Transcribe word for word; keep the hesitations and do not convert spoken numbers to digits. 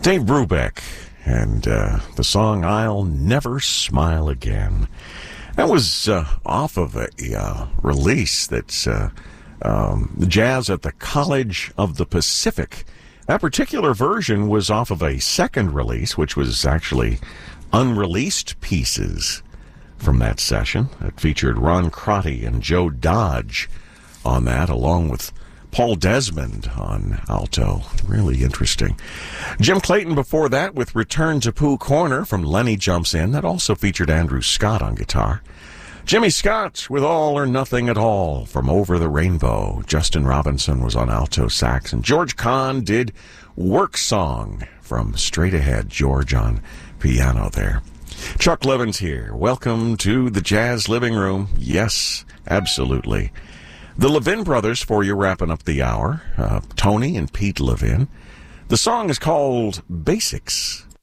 Dave Brubeck and uh, the song I'll Never Smile Again. That was uh, off of a uh, release that's uh, um, Jazz at the College of the Pacific. That particular version was off of a second release, which was actually unreleased pieces from that session. It featured Ron Crotty and Joe Dodge on that, along with Paul Desmond on alto. Really interesting. Jim Clayton before that with Return to Pooh Corner from Lenny Jumps In. That also featured Andrew Scott on guitar. Jimmy Scott with All or Nothing at All from Over the Rainbow. Justin Robinson was on alto sax. And George Kahn did Work Song from Straight Ahead. George on piano there. Chuck Levin's here. Welcome to the Jazz Living Room. Yes, absolutely. The Levin brothers for you wrapping up the hour. Uh, Tony and Pete Levin. The song is called Basics.